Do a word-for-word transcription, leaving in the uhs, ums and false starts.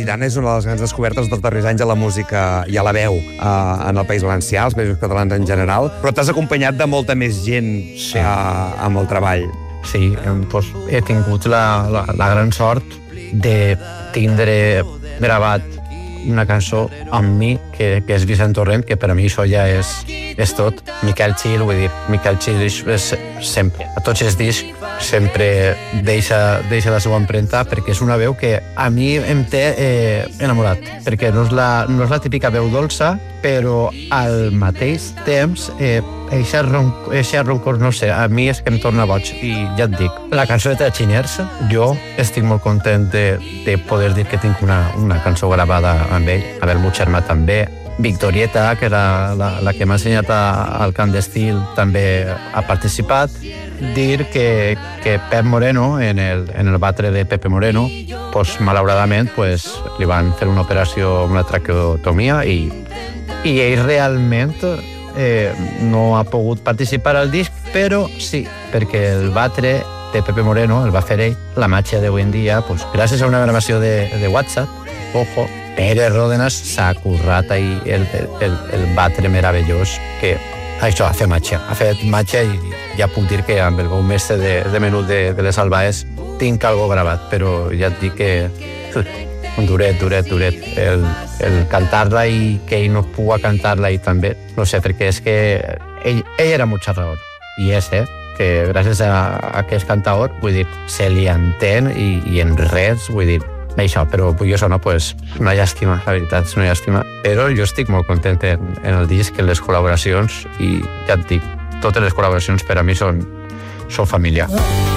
Gitana és una de les grans descobertes dels darrers anys a la música i a la veu eh, en el País Valencià, els països catalans en general, però t'has acompanyat de molta més gent sí. eh, amb el treball. Sí, doncs he tingut la, la, la gran sort de tindre gravat una cançó amb mi, que, que és Vicent Torrent, que per a mi això ja és, és tot. Miquel Gil, vull dir, Miquel Gil és, és sempre, a tots els discs, sempre deixa, deixa la seva empremta, perquè és una veu que a mi em té eh, enamorat, perquè no és, la, no és la típica veu dolça, però al mateix temps eh, eixa ronc, roncor, no sé, a mi és que em torna boig. I ja et dic, la cançó de Trachiners, jo estic molt content de, de poder dir que tinc una, una cançó gravada amb ell, amb el meu germà també. Victorieta, que era la, la que m'ha ensenyat a, al cant d'estil, també ha participat. Dir que, que Pep Moreno, en el, en el batre de Pepe Moreno, pues, malauradament pues, li van fer una operació, una traqueotomia, i, i ell realment eh, no ha pogut participar al disc, però sí, perquè el batre de Pepe Moreno el va fer ell. La màgia d'avui en dia, pues, gràcies a una gravació de, de WhatsApp, ojo, Pere Ródenas s'ha currat ahir el, el, el batre meravellós, que això, ha fet màgia, ha fet màgia, i ja puc dir que amb el veu mestre de, de menut de, de les Albaes tinc algo gravat, però ja et dic que un duret, duret, duret. El, el cantar-la i que ell no pugui cantar-la i també, no sé, perquè és que ell, ell era molt xerrador, i és, eh, que gràcies a, a aquest cantaor, vull dir, se li entén i, i en res, vull dir, això, però jo sona, pues, una llàstima, la veritat, és una llàstima, però jo estic molt content en, en el disc, en les col·laboracions, i ja et dic, totes les col·laboracions per a mi són, són família.